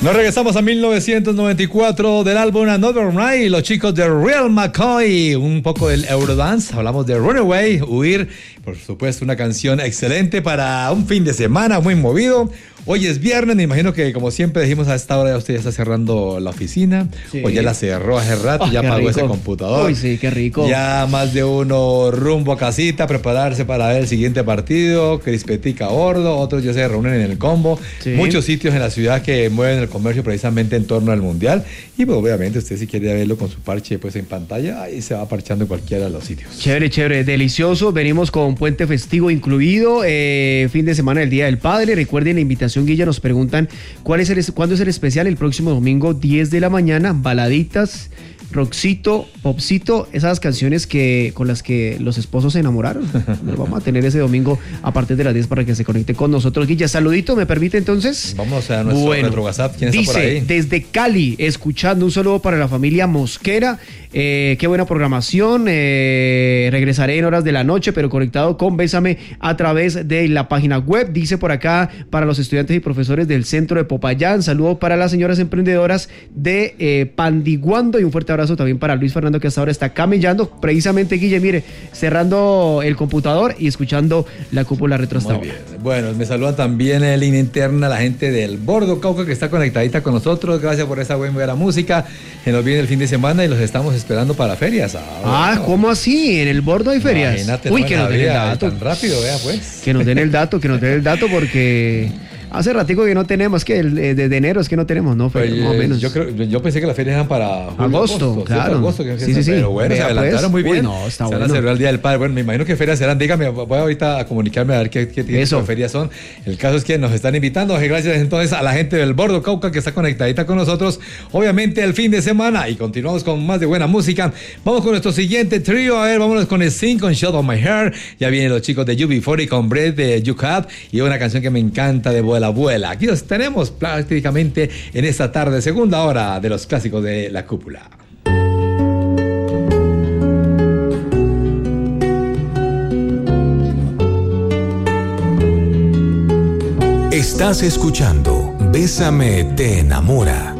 Nos regresamos a 1994 del álbum Another Night, los chicos de Real McCoy, un poco del Eurodance, hablamos de Runaway, Huir, por supuesto una canción excelente para un fin de semana muy movido. Hoy es viernes, me imagino que como siempre dijimos a esta hora ya usted ya está cerrando la oficina, sí. O ya la cerró hace rato, ya apagó ese computador. Uy, sí, qué rico. Ya más de uno rumbo a casita, prepararse para ver el siguiente partido, crispetica a bordo, otros ya se reúnen en el combo. Sí. Muchos sitios en la ciudad que mueven el comercio precisamente en torno al mundial. Y pues obviamente usted si quiere verlo con su parche pues en pantalla, ahí se va parchando en cualquiera de los sitios. Chévere, chévere, delicioso. Venimos con puente festivo incluido, fin de semana del Día del Padre. Recuerden la invitación, Guilla, nos preguntan cuándo es el especial. El próximo domingo 10 de la mañana, baladitas, rockcito, popcito, esas canciones con las que los esposos se enamoraron. Nos vamos a tener ese domingo a partir de las 10 para que se conecte con nosotros. Guilla, saludito, ¿me permite entonces? Vamos a nuestro retro WhatsApp. ¿Quién está por ahí? Desde Cali, escuchando, un saludo para la familia Mosquera. Qué buena programación. Regresaré en horas de la noche, pero conectado con Bésame a través de la página web. Dice por acá, para los estudiantes y profesores del centro de Popayán. Saludo para las señoras emprendedoras de Pandiguando y un fuerte abrazo también para Luis Fernando, que hasta ahora está camellando. Precisamente, Guille, mire, cerrando el computador y escuchando la cúpula retro hasta ahora. Bueno, me saluda también en línea interna la gente del Bordo Cauca que está conectadita con nosotros. Gracias por esa buena música. Que nos viene el fin de semana y los estamos esperando para ferias. ¿Cómo así? ¿En el Bordo hay ferias? Imagínate, uy, que nos den el dato. Tan rápido, vea pues. Que nos den el dato, porque hace ratico que no tenemos, que desde enero es que no tenemos, ¿no? Pues, más o menos. Yo pensé que las ferias eran para agosto, claro. Agosto, sí. Pero bueno, se adelantaron pues, muy bien. No, está se van a celebrar el Día del Padre. Bueno, me imagino que ferias serán. Dígame, voy ahorita a comunicarme a ver qué tipo de ferias son. El caso es que nos están invitando. Gracias entonces a la gente del Bordo Cauca que está conectadita con nosotros. Obviamente el fin de semana y continuamos con más de buena música. Vamos con nuestro siguiente trío. A ver, vámonos con Sting con Shot of My Hair. Ya vienen los chicos de UB40 con Bread de You Cat y una canción que me encanta de Vuela Vuela. Aquí los tenemos prácticamente en esta tarde, segunda hora de los clásicos de la cúpula. Estás escuchando Bésame te enamora.